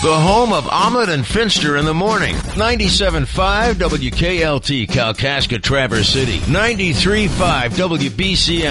The home of Omelet and Finster in the morning. 97.5 WKLT, Kalkaska, Traverse City. 93.5 WBCM.